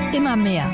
Immer mehr.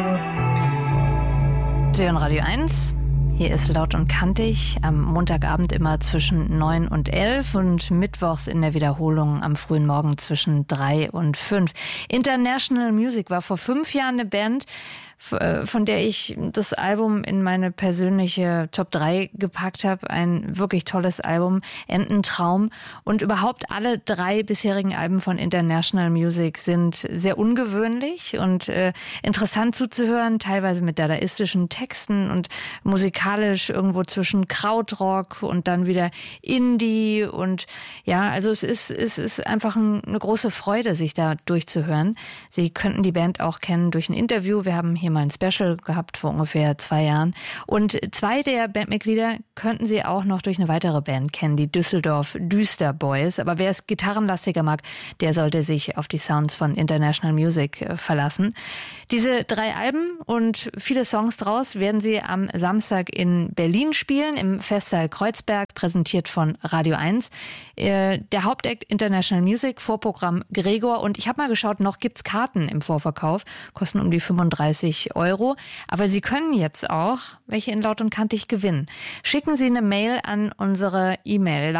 Sie hören Radio 1. Hier ist Laut und Kantig, am Montagabend immer zwischen 9 und 11 und mittwochs in der Wiederholung am frühen Morgen zwischen 3 und 5. International Music war vor 5 Jahren eine Band, von der ich das Album in meine persönliche Top 3 gepackt habe. Ein wirklich tolles Album, Ententraum. Und überhaupt alle 3 bisherigen Alben von International Music sind sehr ungewöhnlich und interessant zuzuhören, teilweise mit dadaistischen Texten und musikalisch irgendwo zwischen Krautrock und dann wieder Indie. Und ja, also es ist einfach eine große Freude, sich da durchzuhören. Sie könnten die Band auch kennen durch ein Interview. Wir haben hier mal ein Special gehabt vor ungefähr 2 Jahren. Und 2 der Bandmitglieder könnten Sie auch noch durch eine weitere Band kennen, die Düsseldorf Düster Boys. Aber wer es gitarrenlastiger mag, der sollte sich auf die Sounds von International Music verlassen. Diese 3 Alben und viele Songs draus werden Sie am Samstag in Berlin spielen, im Festsaal Kreuzberg, präsentiert von Radio 1. Der Hauptakt International Music, Vorprogramm Gregor. Und ich habe mal geschaut, noch gibt's Karten im Vorverkauf, kosten um die 35 €. Aber Sie können jetzt auch welche in Laut und Kantig gewinnen. Schicken Sie eine Mail an unsere E-Mail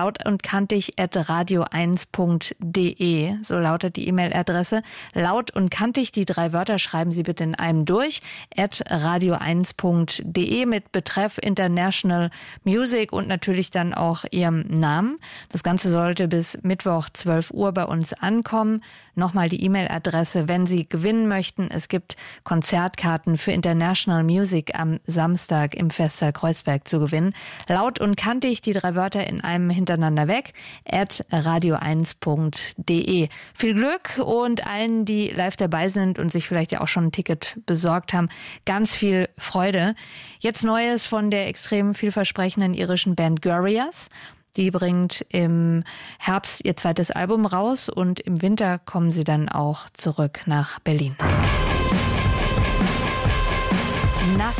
lautundkantig@radio1.de. So lautet die E-Mail-Adresse. Laut und Kantig, die 3 Wörter schreiben Sie bitte in einem durch. @radio1.de mit Betreff International Music und natürlich dann auch Ihrem Namen. Das Ganze sollte bis Mittwoch 12 Uhr bei uns ankommen. Nochmal die E-Mail-Adresse, wenn Sie gewinnen möchten. Es gibt Konzertkarten für International Music am Samstag im Festsaal Kreuzberg zu gewinnen. Laut und kantig, die 3 Wörter in einem hintereinander weg, @radio1.de. Viel Glück und allen, die live dabei sind und sich vielleicht ja auch schon ein Ticket besorgt haben, ganz viel Freude. Jetzt Neues von der extrem vielversprechenden irischen Band Gorillaz. Die bringt im Herbst ihr 2. Album raus und im Winter kommen sie dann auch zurück nach Berlin. Nass